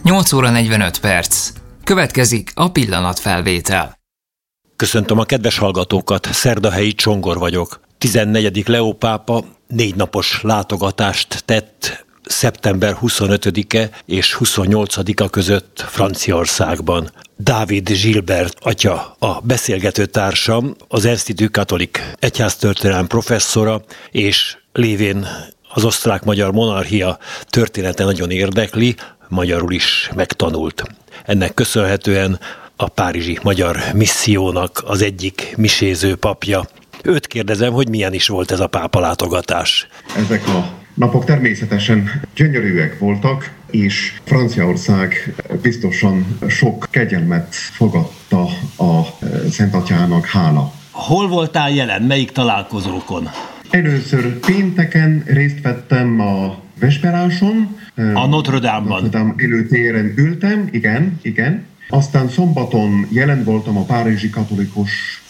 8 óra 45 perc. Következik a pillanatfelvétel. Köszöntöm a kedves hallgatókat, Szerdahelyi Csongor vagyok. 14. Leó pápa 4 napos látogatást tett szeptember 25-e és 28-a között Franciaországban. Dávid Gilbert atya a beszélgető társam, az Institut Catholique egyháztörténelem professzora, és lévén az osztrák-magyar monarchia története nagyon érdekli, magyarul is megtanult. Ennek köszönhetően a párizsi magyar missziónak az egyik miséző papja. Őt kérdezem, hogy milyen is volt ez a pápa látogatás. Ezek a napok természetesen gyönyörűek voltak, és Franciaország biztosan sok kegyelmet fogadta a Szent Atyának, hála. Hol voltál jelen? Melyik találkozókon? Először pénteken részt vettem a vesperáson. A Notre Dame-ban. Notre Dame előtéren ültem, igen. Aztán szombaton jelen voltam a Párizsi Katolikus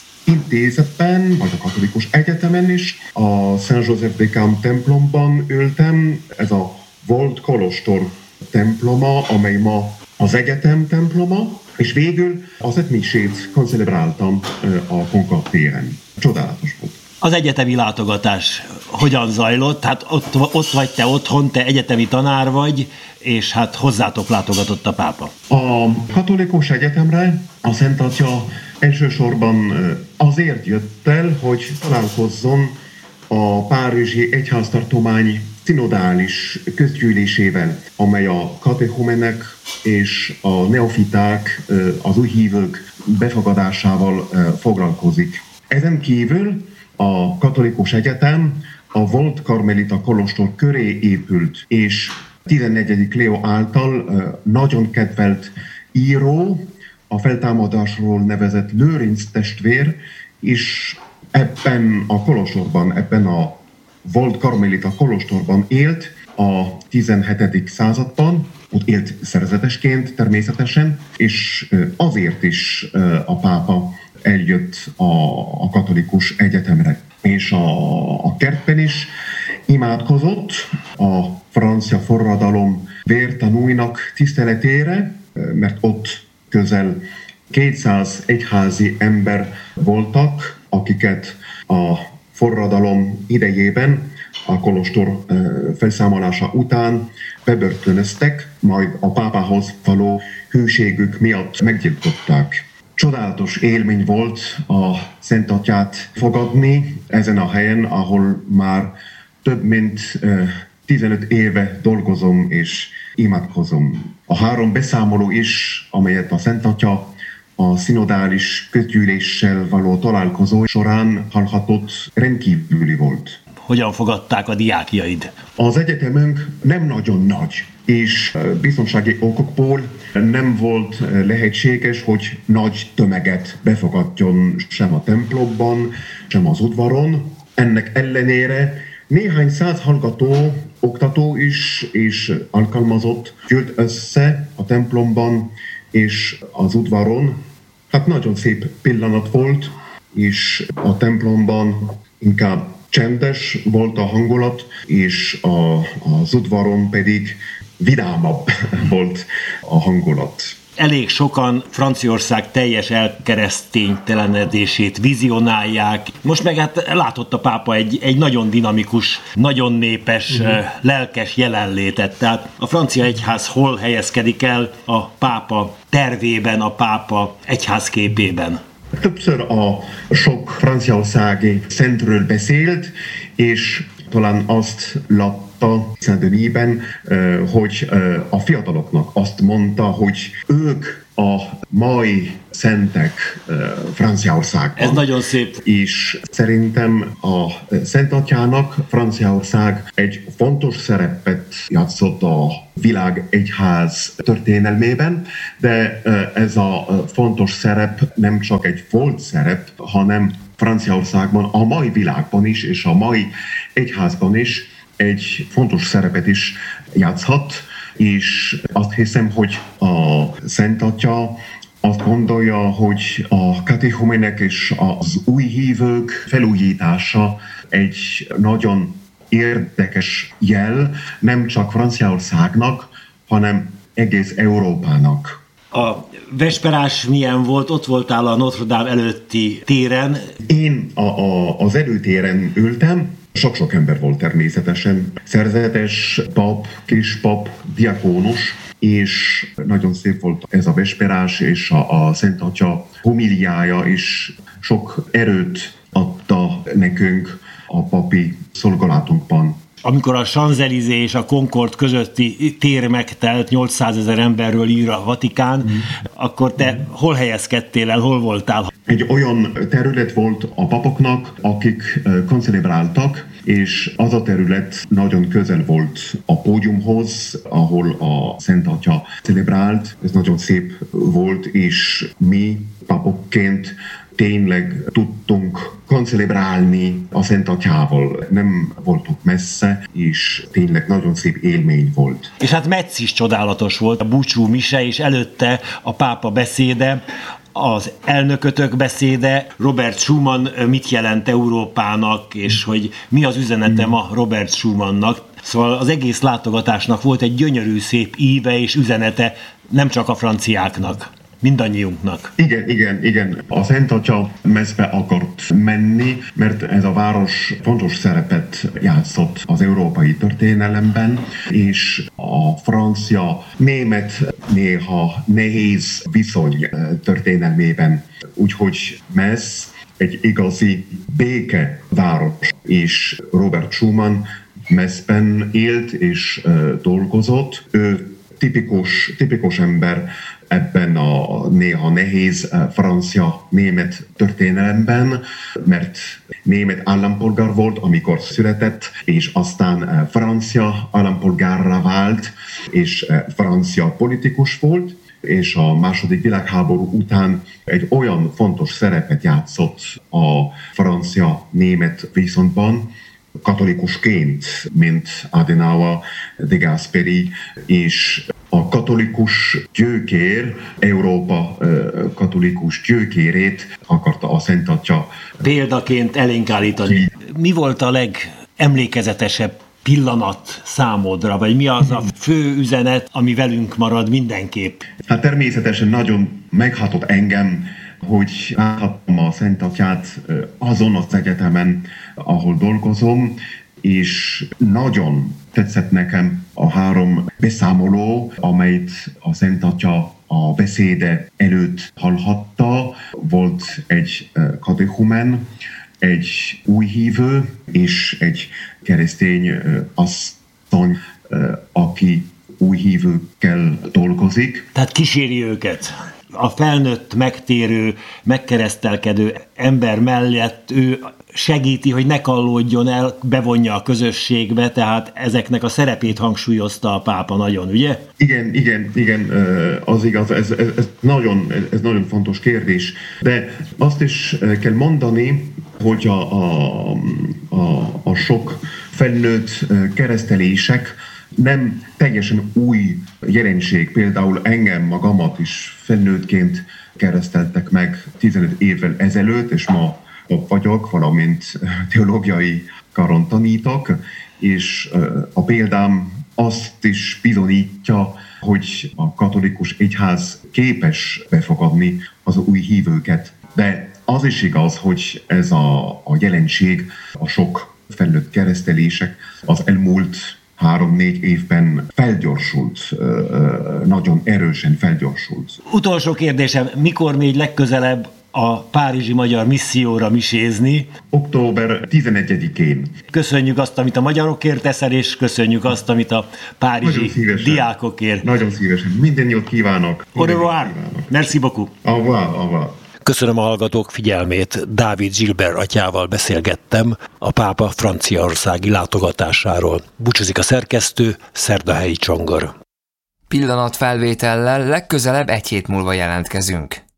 Intézetben, vagy a Katolikus Egyetemen is. A Saint-Joseph-de-Camp templomban ültem. Ez a volt kolostor temploma, amely ma az egyetem temploma, és végül az etmisét konszelebráltam a Concorde téren. Csodálatos volt. Az egyetemi látogatás hogyan zajlott? Hát ott vagy te otthon, te egyetemi tanár vagy, és hát hozzátok látogatott a pápa. A Katolikus Egyetemre a Szent Atya elsősorban azért jött el, hogy találkozzon a Párizsi Egyháztartomány szinodális közgyűlésével, amely a katechumenek és a neofiták, az új hívők befogadásával foglalkozik. Ezen kívül a Katolikus Egyetem a volt karmelita kolostor köré épült, és 14. Leó által nagyon kedvelt író, a feltámadásról nevezett Lőrinc testvér, és ebben a kolostorban, ebben a volt karmelita kolostorban élt a 17. században, ott élt szerzetesként természetesen, és azért is a pápa eljött a Katolikus Egyetemre. És a kertben is imádkozott a francia forradalom vértanúinak tiszteletére, mert ott közel 200 egyházi ember voltak, akiket a forradalom idejében, a kolostor felszámolása után bebörtönöztek, majd a pápához való hűségük miatt meggyilkolták. Csodálatos élmény volt a Szent Atyát fogadni ezen a helyen, ahol már több mint 15 éve dolgozom és imádkozom. A 3 beszámoló is, amelyet a Szent Atya a szinodális közgyűléssel való találkozó során hallhatott, rendkívüli volt. Hogyan fogadták a diákjaid? Az egyetemünk nem nagyon nagy, és biztonsági okokból nem volt lehetséges, hogy nagy tömeget befogadjon sem a templomban, sem az udvaron. Ennek ellenére néhány száz hallgató, oktató is és alkalmazott gyűlt össze a templomban és az udvaron. Hát nagyon szép pillanat volt, és a templomban inkább csendes volt a hangulat, és az udvaron pedig vidámabb volt a hangulat. Elég sokan Franciaország teljes elkereszténytelenedését vizionálják. Most meg hát látott a pápa egy nagyon dinamikus, nagyon népes, lelkes jelenlétet. Tehát a francia egyház hol helyezkedik el a pápa tervében, a pápa egyházképében? Többször a sok franciaországi szentről beszélt, és talán azt látta Saint-Denisben, hogy a fiataloknak azt mondta, hogy ők a mai szentek Franciaországban. Ez nagyon szép. És szerintem a Szent Atyának Franciaország egy fontos szerepet játszott a világ egyház történelmében, de ez a fontos szerep nem csak egy volt szerep, hanem Franciaországban, a mai világban is, és a mai egyházban is egy fontos szerepet is játszhat, és azt hiszem, hogy a Szent Atya azt gondolja, hogy a katechumenek és az új hívők felújítása egy nagyon érdekes jel, nem csak Franciaországnak, hanem egész Európának. A vesperás milyen volt? Ott voltál a Notre Dame előtti téren. Én az előtéren ültem, sok-sok ember volt természetesen. Szerzetes, pap, kispap, diakónus, és nagyon szép volt ez a vesperás, és a Szent Atya homiliája is sok erőt adta nekünk a papi szolgálatunkban. Amikor a Champs-Élysées és a Concorde közötti tér megtelt, 800 000 emberről ír a Vatikán, akkor te hol helyezkedtél el, hol voltál? Egy olyan terület volt a papoknak, akik koncelebráltak, és az a terület nagyon közel volt a pódiumhoz, ahol a Szent Atya celebrált. Ez nagyon szép volt, és mi papokként tényleg tudtunk koncelebrálni a Szent Atyával. Nem voltunk messze, és tényleg nagyon szép élmény volt. És hát Metz is csodálatos volt, a búcsú mise, és előtte a pápa beszéde, az elnökötök beszéde, Robert Schuman mit jelent Európának, és hogy mi az üzenete ma Robert Schumannnak. Szóval az egész látogatásnak volt egy gyönyörű szép íve és üzenete, nem csak a franciáknak, mindannyiunknak. Igen. A Szent Atya Messzbe akart menni, mert ez a város fontos szerepet játszott az európai történelemben, és a francia-német néha nehéz viszony történelmében. Úgyhogy Metz egy igazi békeváros, és Robert Schuman Messzben élt és dolgozott. Ő tipikus ember ebben a néha nehéz francia-német történelemben, mert német állampolgár volt, amikor született, és aztán francia állampolgárra vált, és francia politikus volt, és a második világháború után egy olyan fontos szerepet játszott a francia-német viszonyban, katolikusként, mint Adenauer, de Gasperi, és a katolikus gyökér, Európa katolikus gyökérét akarta a Szent Atya példaként elénk állítani. Mi volt a legemlékezetesebb pillanat számodra, vagy mi az a fő üzenet, ami velünk marad mindenképp? Hát természetesen nagyon meghatott engem, hogy láthattam a Szent Atyát azon az egyetemen, ahol dolgozom, és nagyon tetszett nekem a 3 beszámoló, amelyet a Szent Atya a beszéde előtt hallhatta. Volt egy katechumen, egy új hívő és egy keresztény asszony, aki új hívőkkel dolgozik. Tehát kíséri őket. A felnőtt, megtérő, megkeresztelkedő ember mellett ő segíti, hogy ne kallódjon el, bevonja a közösségbe, tehát ezeknek a szerepét hangsúlyozta a pápa nagyon, ugye? Igen, az igaz, ez nagyon fontos kérdés. De azt is kell mondani, hogy a sok felnőtt keresztelések nem teljesen új jelenség. Például engem magamat is felnőttként kereszteltek meg 15 évvel ezelőtt, és ma vagyok, valamint teológiai karon tanítok, és a példám azt is bizonyítja, hogy a katolikus egyház képes befogadni az új hívőket. De az is igaz, hogy ez a jelenség, a sok felnőtt keresztelések az elmúlt 3-4 évben felgyorsult, nagyon erősen felgyorsult. Utolsó kérdésem, mikor még legközelebb a párizsi magyar misszióra misézni? Október 11-én. Köszönjük azt, amit a magyarokért teszel, és köszönjük azt, amit a párizsi diákokért. Nagyon szívesen. Minden jót kívánok. Au revoir. Merci beaucoup. Au revoir. Köszönöm a hallgatók figyelmét. Dávid Gilbert atyával beszélgettem a pápa franciaországi látogatásáról. Búcsúzik a szerkesztő, Szerdahelyi Csongor. Pillanatfelvétellel legközelebb 1 hét múlva jelentkezünk.